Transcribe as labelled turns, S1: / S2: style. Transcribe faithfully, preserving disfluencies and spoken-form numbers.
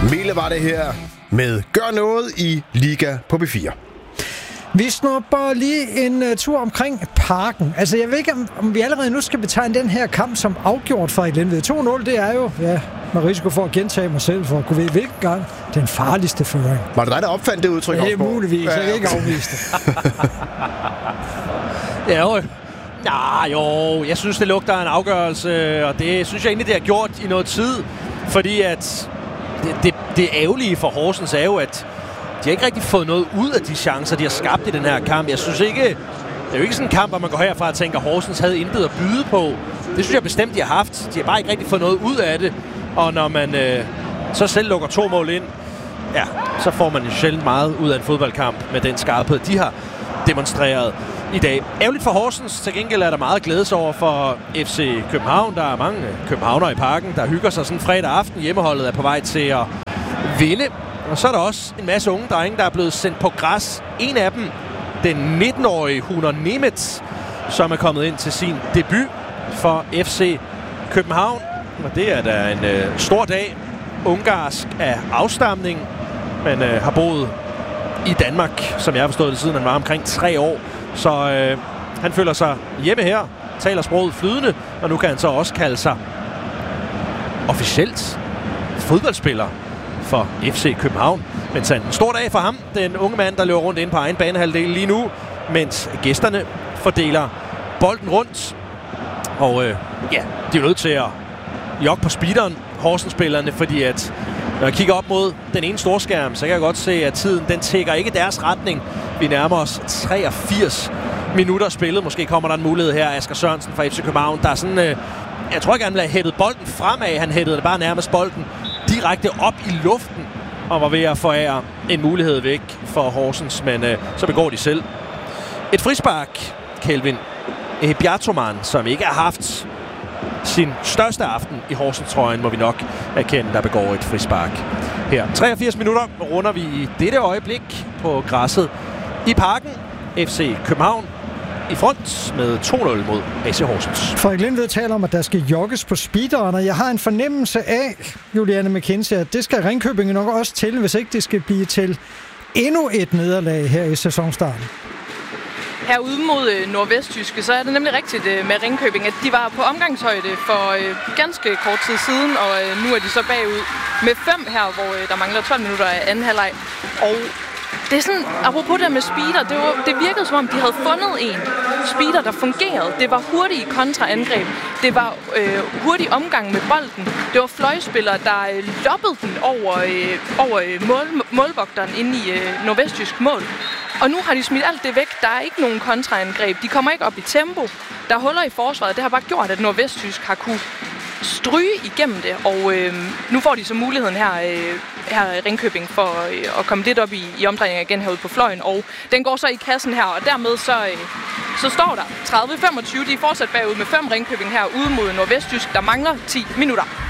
S1: Mille var det her med Gør noget i Liga på B fire.
S2: Vi snupper lige en uh, tur omkring Parken. Altså, jeg ved ikke, om, om vi allerede nu skal betegne den her kamp som afgjort for Glenved. to nul, det er jo, ja, med risiko for at gentage mig selv, for at kunne vide, hvilken gang den farligste føring.
S1: Var det dig, der opfandt det udtryk?
S2: Det er muligvis,
S1: ja,
S2: jeg kan ikke
S1: okay.
S2: afvise det.
S3: Ja, jo. Ja, jo, jeg synes, det lugter af en afgørelse, og det synes jeg egentlig, det har gjort i noget tid, fordi at det, det, det ærgerlige for Horsens er jo, at de har ikke rigtig fået noget ud af de chancer, de har skabt i den her kamp. Jeg synes ikke, det er jo ikke sådan en kamp, hvor man går herfra og tænker, at Horsens havde intet at byde på. Det synes jeg bestemt, de har haft. De har bare ikke rigtig fået noget ud af det, og når man øh, så selv lukker to mål ind, ja, så får man jo sjældent meget ud af en fodboldkamp med den skarphed, de har demonstreret i dag. Ærgerligt for Horsens, til gengæld er der meget glædes over for F C København. Der er mange københavnere i Parken, der hygger sig sådan fredag aften. Hjemmeholdet er på vej til at vinde. Og så er der også en masse unge drenge, der er blevet sendt på græs. En af dem, den nitten-årige Hunor Nemeth, som er kommet ind til sin debut for F C København. Og det er da en øh, stor dag. Ungarsk af afstamning, men øh, har boet i Danmark, som jeg har forstået det, siden han var omkring tre år. Så øh, han føler sig hjemme her, taler sproget flydende, og nu kan han så også kalde sig officielt fodboldspiller for F C København. Men så en stor dag for ham, den unge mand, der løber rundt ind på egen banehalvdel lige nu, mens gæsterne fordeler bolden rundt. Og øh, ja, de er nødt til at jogge på speederen, Horsens-spillerne, fordi at når jeg kigger op mod den ene storskærm, så kan jeg godt se, at tiden den tækker ikke deres retning. Vi nærmer os treogfirs minutter spillet. Måske kommer der en mulighed her. Asger Sørensen fra F C København, der er sådan, øh, jeg tror ikke, han ville have hættet bolden fremad. Han hættede det bare nærmest bolden direkte op i luften og var ved at forære en mulighed væk for Horsens, men øh, så begår de selv. Et frispark, Kelvin Bjartoman, som ikke har haft sin største aften i Horsens-trøjen, må vi nok erkende, der begår et frispark her. treogfirs minutter runder vi i dette øjeblik på græsset i Parken. F C København i front med to nul mod A C Horsens.
S2: Frederik Lindved taler om, at der skal jogges på speederen, og jeg har en fornemmelse af, Juliane McKenzie, at det skal Ringkøbing nok også til, hvis ikke det skal blive til endnu et nederlag her i sæsonstarten.
S4: Herude mod Nordvestjyske, så er det nemlig rigtigt med Ringkøbing, at de var på omgangshøjde for øh, ganske kort tid siden, og øh, nu er de så bagud med fem her, hvor øh, der mangler tolv minutter af anden halvleg. Og det er sådan, apropos det med speeder, det, var, det virkede som om, de havde fundet en speeder, der fungerede. Det var hurtige kontraangreb. Det var øh, hurtig omgang med bolden. Det var fløjspillere, der øh, loppede den over, øh, over øh, mål, målvogteren inde i øh, Nordvestjysk mål. Og nu har de smidt alt det væk. Der er ikke nogen kontraangreb. De kommer ikke op i tempo. Der er huller i forsvaret. Det har bare gjort, at Nordvestjysk har kunne stryge igennem det. Og øh, nu får de så muligheden her, øh, her i Ringkøbing for øh, at komme lidt op i, i omdrejninger igen herude på fløjen. Og den går så i kassen her, og dermed så, øh, så står der tredive femogtyve. De er fortsat bagud med fem Ringkøbing her ude mod Nordvestjysk. Der mangler ti minutter.